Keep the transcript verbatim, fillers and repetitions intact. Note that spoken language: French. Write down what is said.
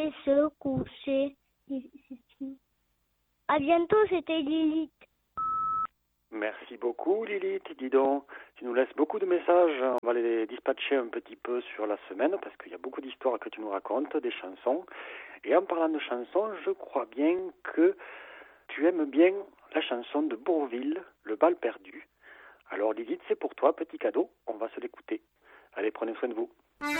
Et se coucher. À bientôt, c'était Lilith. Merci beaucoup Lilith, dis donc, tu nous laisses beaucoup de messages, on va les dispatcher un petit peu sur la semaine parce qu'il y a beaucoup d'histoires que tu nous racontes, des chansons. Et en parlant de chansons, je crois bien que tu aimes bien la chanson de Bourvil, Le bal perdu. Alors Lilith, c'est pour toi, petit cadeau, on va se l'écouter. Allez, prenez soin de vous.